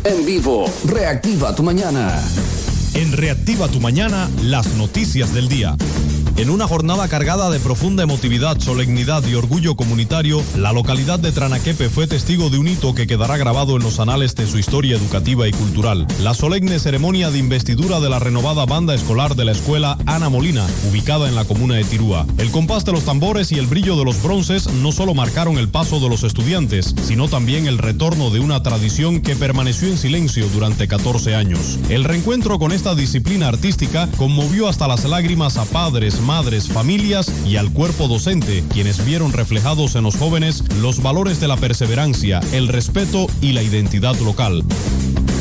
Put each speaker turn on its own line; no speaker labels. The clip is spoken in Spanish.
En vivo, Reactiva tu Mañana.
En Reactiva tu Mañana, las noticias del día. En una jornada cargada de profunda emotividad, solemnidad y orgullo comunitario, la localidad de Tranaquepe fue testigo de un hito que quedará grabado en los anales de su historia educativa y cultural. La solemne ceremonia de investidura de la renovada banda escolar de la escuela Ana Molina, ubicada en la comuna de Tirúa. El compás de los tambores y el brillo de los bronces no solo marcaron el paso de los estudiantes, sino también el retorno de una tradición que permaneció en silencio durante 14 años. El reencuentro con esta disciplina artística conmovió hasta las lágrimas a padres, madres, familias y al cuerpo docente, quienes vieron reflejados en los jóvenes los valores de la perseverancia, el respeto y la identidad local.